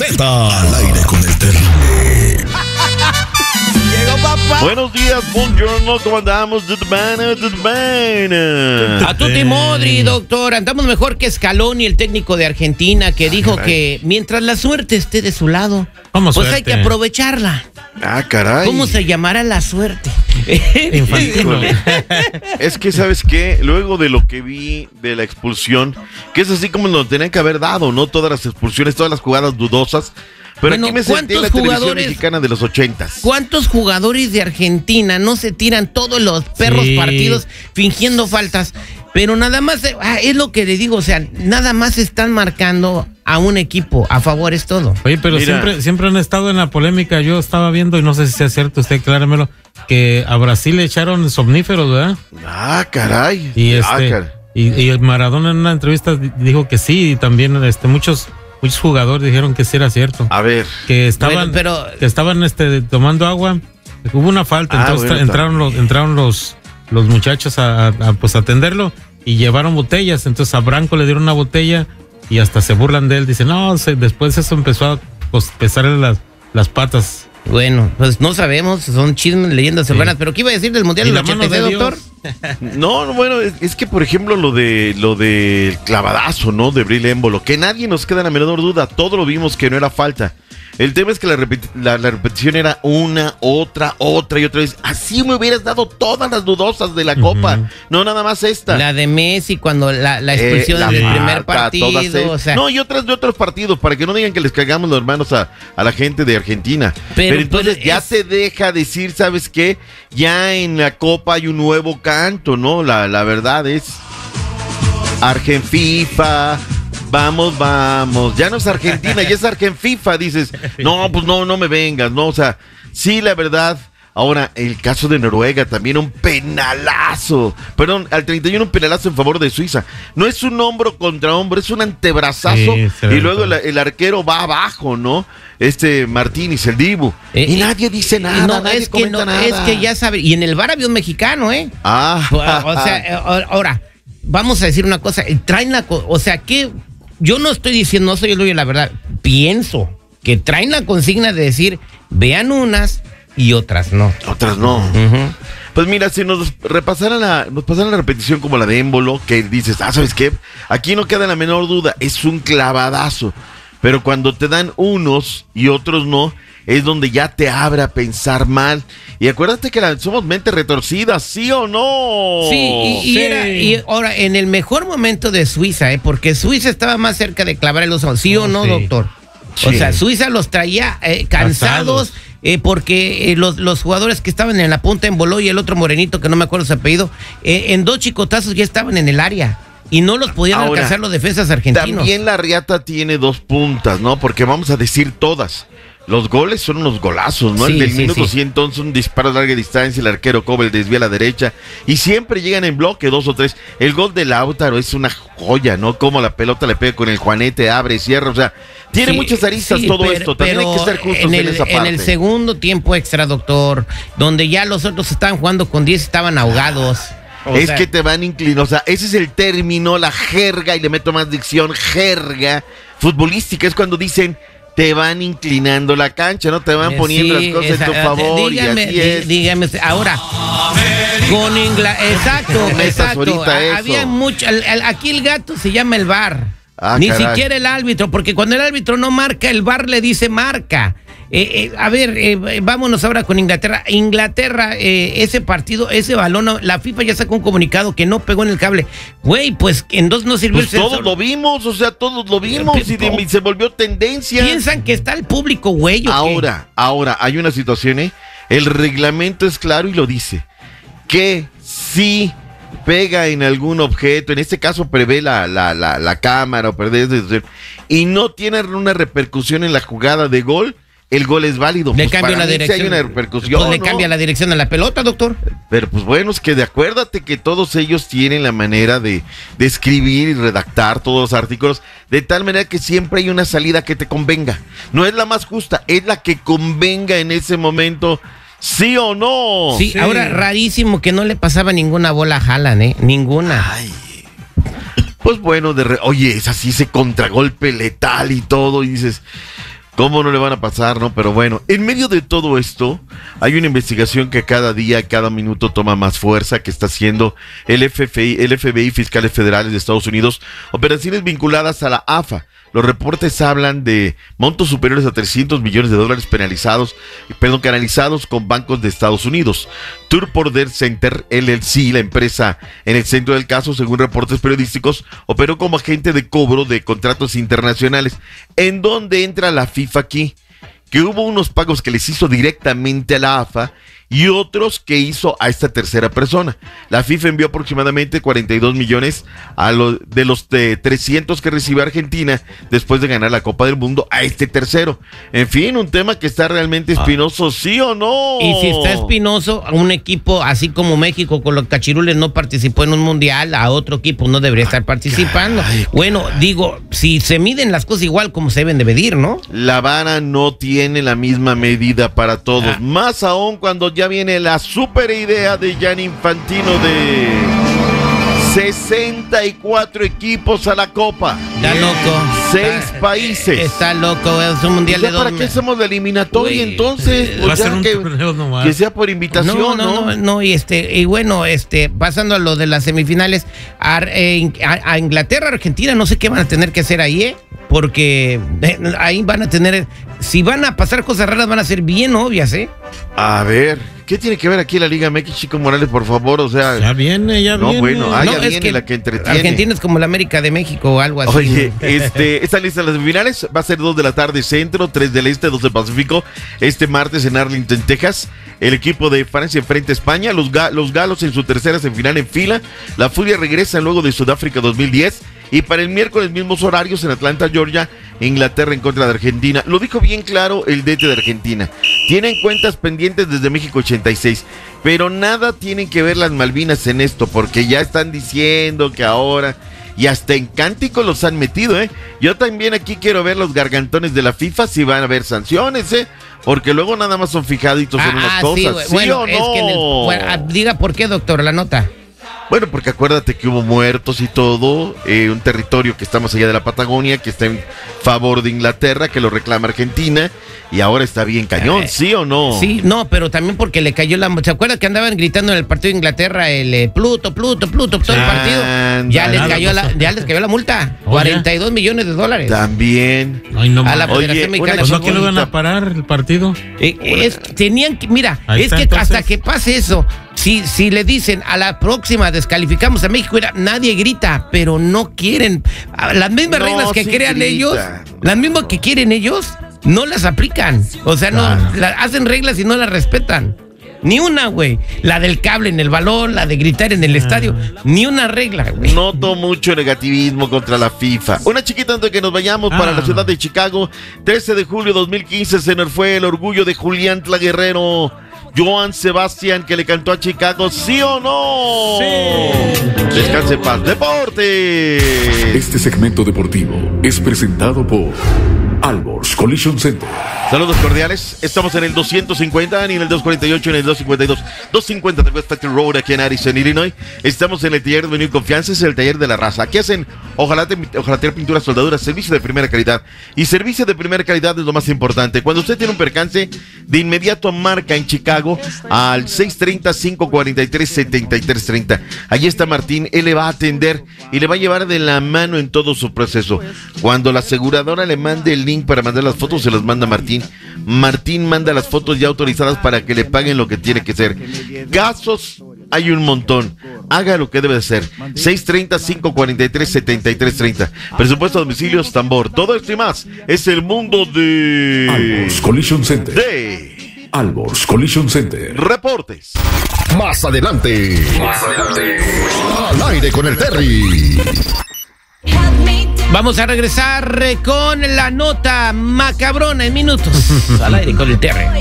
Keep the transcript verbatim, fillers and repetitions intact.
Z, al aire con el terrible. Llegó papá. Buenos días, buongiorno, ¿cómo andamos? Tutti bene, tutti bene. A tutti modri, doctor. Andamos mejor que Scaloni, el técnico de Argentina, que dijo caray. que mientras la suerte esté de su lado, ¿Cómo pues suerte? hay que aprovecharla. Ah, caray. ¿Cómo se llamará la suerte? Infantino. Es que, ¿sabes qué? Luego de lo que vi de la expulsión, que es así como lo tenían que haber dado, ¿no? Todas las expulsiones, todas las jugadas dudosas. Pero Bueno, aquí me sentí en la ¿cuántos televisión jugadores- mexicana de los ochentas. ¿Cuántos jugadores de Argentina no se tiran todos los perros Sí. partidos fingiendo faltas? Pero nada más, eh, ah, es lo que le digo, o sea, nada más están marcando a un equipo, a favor es todo. Oye, pero Mira. siempre siempre han estado en la polémica. Yo estaba viendo, y no sé si sea cierto, usted cláremelo, que a Brasil le echaron somníferos, ¿verdad? Ah, caray. Y Ah, este caray. y, y Maradona en una entrevista di- dijo que sí, y también este muchos muchos jugadores dijeron que sí era cierto. A ver. Que estaban Bueno, pero- que estaban este tomando agua, hubo una falta, Ah, entonces bueno, entraron los también. entraron los los muchachos a, a, a, pues atenderlo y llevaron botellas, entonces a Branco le dieron una botella y hasta se burlan de él, dicen, "No, se, después eso empezó a pues, pesarle las las patas." Bueno, pues no sabemos, son chismes, leyendas Sí. urbanas, pero ¿qué iba a decir del Mundial Y del la mano ochenta y seis, de doctor? Dios. No, no, bueno, es, es que por ejemplo lo de lo del clavadazo, ¿no? De Bril Embolo, que nadie nos queda la menor duda, todo lo vimos que no era falta. El tema es que la, repeti- la, la repetición era una, otra, otra y otra vez. Así me hubieras dado todas las dudosas de la Copa, no nada más esta. La de Messi cuando la, la Eh, expulsión la del primer marca, todas partido, esas. o sea, No, y otras de otros partidos, para que no digan que les cagamos los hermanos a, a la gente de Argentina. Pero, Pero, entonces pues, ya es- se deja decir, ¿sabes qué? Ya en la Copa hay un nuevo canto, ¿no? La, la verdad es Argen FIFA. Vamos, vamos. Ya no es Argentina, ya es Argen FIFA. Dices, no, pues no, no me vengas, ¿no? O sea, sí, la verdad. Ahora, el caso de Noruega, también un penalazo. Perdón, al treinta y uno un penalazo en favor de Suiza. No es un hombro contra hombro, es un antebrazazo. Sí, se ve y luego el, todo. el arquero va abajo, ¿no? Este Martínez, el Dibu. Eh, y eh, nadie dice nada, no, nadie es que comenta no, nada. es que ya sabe, y en el V A R había un mexicano, ¿eh? Ah, O sea, eh, ahora, vamos a decir una cosa, eh, traen la, co- o sea, que yo no estoy diciendo, no soy el dueño de la verdad, pienso que traen la consigna de decir, vean unas y otras no. otras no. Ujú. Pues mira, si nos repasaran la, nos pasaran la repetición como la de Embolo, que dices, ah, ¿sabes qué? Aquí no queda la menor duda, es un clavadazo. Pero cuando te dan unos y otros no, es donde ya te abre a pensar mal. Y acuérdate que la- somos mentes retorcidas, ¿sí o no? Sí, y, y Sí. era, y ahora, en el mejor momento de Suiza, ¿eh? Porque Suiza estaba más cerca de clavar el oso, ¿sí o Oh, no, sí. doctor? O Sí. sea, Suiza los traía eh, cansados, Cansados. eh, porque eh, los, los jugadores que estaban en la punta en Boló y el otro morenito, que no me acuerdo su apellido, eh, en dos chicotazos ya estaban en el área y no los podían Ahora, alcanzar los defensas argentinos. También la riata tiene dos puntas, ¿no? Porque vamos a decir todas. Los goles son unos golazos, ¿no? Sí, el del sí, minuto sí. cien, entonces un disparo a larga distancia, el arquero Cobel desvía a la derecha y siempre llegan en bloque dos o tres. El gol de Lautaro es una joya, ¿no? Como la pelota le pega con el Juanete, abre, cierra, o sea, tiene Sí, muchas aristas sí, todo pero- esto. También hay pero que ser justos en en, el, esa parte. en el segundo tiempo extra, doctor, donde ya los otros estaban jugando con diez, estaban ahogados. O es sea, que te van inclinando, o sea, ese es el término, la jerga, y le meto más dicción, jerga futbolística, es cuando dicen te van inclinando la cancha, ¿no? Te van Eh, poniendo sí, las cosas esa- en tu favor, dígame, y así dí- es. dígame, ahora, con Inglaterra, exacto, Metas exacto, ahorita a- eso. había mucho, el- el- aquí el gato se llama el V A R, Ah, ni caray. siquiera el árbitro, porque cuando el árbitro no marca, el V A R le dice marca. Eh, eh, a ver, eh, vámonos ahora con Inglaterra. Inglaterra, eh, ese partido, ese balón, no- la FIFA ya sacó un comunicado que no pegó en el cable. Güey, pues en dos no sirvió Pues el todos sensor. lo vimos, o sea, todos lo vimos y, de- y se volvió tendencia. Piensan que está el público, güey. ¿o qué? Ahora, ahora, hay una situación, ¿eh? El reglamento es claro y lo dice. Que si pega en algún objeto, en este caso prevé la, la, la, la cámara o prevé, y no tiene una repercusión en la jugada de gol, el gol es válido. Le Pues cambia para la mí sí dirección. hay una repercusión, Pues le ¿no? cambia la dirección a la pelota, doctor. Pero pues bueno, es que de acuérdate que todos ellos tienen la manera de, de escribir y redactar todos los artículos de tal manera que siempre hay una salida que te convenga. No es la más justa, es la que convenga en ese momento, ¿sí o no? Sí, Sí. ahora rarísimo que no le pasaba ninguna bola a Haaland, ¿eh? Ninguna. Ay. Pues bueno, de re- oye, es así ese contragolpe letal y todo, y dices, ¿Cómo no le van a pasar, no? Pero bueno, en medio de todo esto, hay una investigación que cada día, cada minuto toma más fuerza, que está haciendo el F F I, el F B I, Fiscales Federales de Estados Unidos, operaciones vinculadas a la A F A. Los reportes hablan de montos superiores a trescientos millones de dólares penalizados, perdón, canalizados con bancos de Estados Unidos. Tour Border Center L L C, la empresa en el centro del caso, según reportes periodísticos, operó como agente de cobro de contratos internacionales. ¿En dónde entra la FIFA aquí? Que hubo unos pagos que les hizo directamente a la A F A y otros que hizo a esta tercera persona. La FIFA envió aproximadamente cuarenta y dos millones a los, de los de trescientos que recibe Argentina después de ganar la Copa del Mundo a este tercero. En fin, un tema que está realmente espinoso, ¿sí o no? Y si está espinoso, un equipo así como México con los cachirules no participó en un mundial, a otro equipo no debería estar participando. Caray. Bueno, digo, si se miden las cosas igual como se deben de medir, ¿no? La vara no tiene la misma medida para todos, ah. más aún cuando ya viene la super idea de Gianni Infantino de sesenta y cuatro equipos a la Copa. Está loco. Seis está, países. Está loco, es un mundial de dos. ¿Para qué hacemos la eliminatoria? Uy, entonces? Pues va a ser un que, torneo nomás. Que sea por invitación, no, no, no, no, no, y este, y bueno, este, pasando a lo de las semifinales, a, a, a Inglaterra, Argentina, no sé qué van a tener que hacer ahí, ¿eh? Porque eh, ahí van a tener, si van a pasar cosas raras, van a ser bien obvias, ¿eh? A ver, ¿qué tiene que ver aquí la Liga M X, Chico Morales, por favor? O sea, ya viene, ya no, viene. Bueno, ah, no, ya es viene que la que entretiene. Argentina es como la América de México o algo así. Oye, este, esta lista de las semifinales va a ser dos de la tarde centro, tres del este, dos del Pacífico. Este martes en Arlington, Texas, el equipo de Francia enfrenta a España. Los, ga los galos en su tercera semifinal en fila. La Furia regresa luego de Sudáfrica dos mil diez. Y para el miércoles, mismos horarios en Atlanta, Georgia, Inglaterra en contra de Argentina. Lo dijo bien claro el D T de Argentina. Tienen cuentas pendientes desde México ochenta y seis, pero nada tienen que ver las Malvinas en esto, porque ya están diciendo que ahora, y hasta en cántico los han metido, ¿eh? Yo también aquí quiero ver los gargantones de la FIFA si van a haber sanciones, ¿eh? Porque luego nada más son fijaditos ah, en unas ah, cosas, sí, ¿sí bueno, o no? Es que en el, bueno, diga por qué, doctor, la nota. Bueno, porque acuérdate que hubo muertos y todo, eh, un territorio que está más allá de la Patagonia, que está en favor de Inglaterra, que lo reclama Argentina, y ahora está bien cañón, eh, ¿sí o no? Sí, no, pero también porque le cayó la... ¿Se acuerdan que andaban gritando en el partido de Inglaterra el eh, Pluto, Pluto, Pluto, todo el partido? Ya les cayó la, ya les cayó la multa, Oye. cuarenta y dos millones de dólares. También. Ay, no, a la Federación Mexicana. Pues no que lo van a parar el partido. Eh, es, tenían que, mira, Ahí es está, que entonces. hasta que pase eso, si, si le dicen a la próxima descalificamos a México, era, nadie grita, pero no quieren. Las mismas No, reglas que sí crean grita. ellos, las mismas que quieren ellos, no las aplican. O sea, no, Claro. la, hacen reglas y no las respetan. Ni una, güey. La del cable en el balón, la de gritar en el estadio. Ni una regla, güey. Noto mucho negativismo contra la FIFA. Una chiquita antes de que nos vayamos Ah. para la ciudad de Chicago. trece de julio de dos mil quince se nos fue el orgullo de Julián Tla Guerrero. Joan Sebastián, que le cantó a Chicago, ¿sí o no? Sí. Descanse en paz. ¡Deporte! Este segmento deportivo es presentado por Alborz Collision Center. Saludos cordiales. Estamos en el doscientos cincuenta, ni en el doscientos cuarenta y ocho, ni en el doscientos cincuenta y dos. doscientos cincuenta de West Factory Road, aquí en Addison, Illinois. Estamos en el taller de Venir Confianza, es el taller de la raza. Aquí hacen hojalatería, hojalatería, pintura, soldadura, servicio de primera calidad. Y servicio de primera calidad es lo más importante. Cuando usted tiene un percance, de inmediato marca en Chicago al seis treinta, cinco cuarenta y tres, setenta y tres treinta. Allí está Martín, él le va a atender y le va a llevar de la mano en todo su proceso. Cuando la aseguradora le mande el link para mandar las fotos, se las manda Martín. Martín manda las fotos ya autorizadas para que le paguen lo que tiene que ser. Casos hay un montón. Haga lo que debe de ser. seis treinta, cinco cuarenta y tres, setenta y tres treinta. Presupuesto a domicilios, tambor. Todo esto y más es el mundo de... Alborz Collision Center. De... Alborz Collision Center. Reportes. Más adelante. Más adelante. Al aire con el Terry. Vamos a regresar eh, con la nota macabrona en minutos. Al aire con el Terry.